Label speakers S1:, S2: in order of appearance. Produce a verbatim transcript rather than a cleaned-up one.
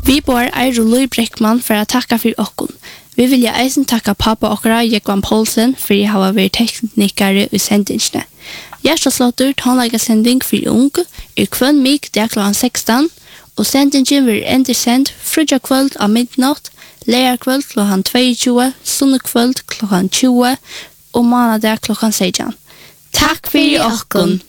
S1: Vi bor Eiro Lui Breckman for å takke for okken. Vi vil jo eisen takke pappa okkara Jekvan Poulsen for å ha vært teknikere i sendingene. Gjerstaslåtter tonleggesending for unge er kvann mig der klokken sekstan, og sendingen vil enda sendt frugja kvöld av midnatt, lærerkvöld klokken tjueto, sunnekvöld klokken tjue og måneder klokken seksten. Takk for okken!